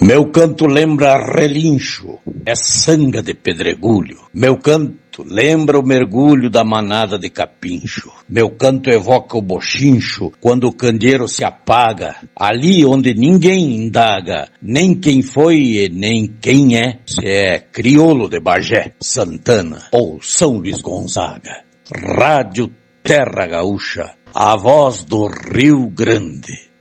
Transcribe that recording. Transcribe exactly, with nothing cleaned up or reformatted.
Meu canto lembra relincho, é sanga de pedregulho. Meu canto lembra o mergulho da manada de capincho. Meu canto evoca o bochincho quando o candeeiro se apaga, ali onde ninguém indaga, nem quem foi e nem quem é, se é crioulo de Bagé, Santana ou São Luís Gonzaga. Rádio Terra Gaúcha, a voz do Rio Grande.